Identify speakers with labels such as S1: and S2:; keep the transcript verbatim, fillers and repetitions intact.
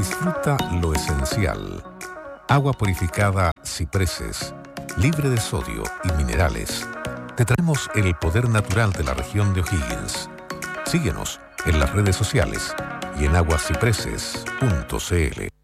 S1: Disfruta lo esencial. Agua purificada Cipreses, libre de sodio y minerales. Te traemos el poder natural de la región de O'Higgins. Síguenos en las redes sociales y en aguascipreses punto c l.